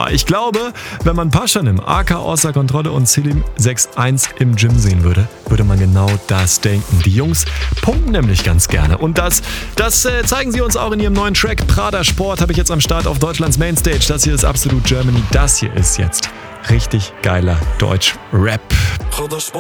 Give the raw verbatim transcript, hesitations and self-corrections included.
Ja, ich glaube, wenn man Paschanim, A K außer Kontrolle und Selim sechs eins im Gym sehen würde, würde man genau das denken. Die Jungs pumpen nämlich ganz gerne. Und das, das äh, zeigen sie uns auch in ihrem neuen Track. Prada Sport habe ich jetzt am Start auf Deutschlands Mainstage. Das hier ist Absolut Germany. Das hier ist jetzt richtig geiler Deutsch-Rap.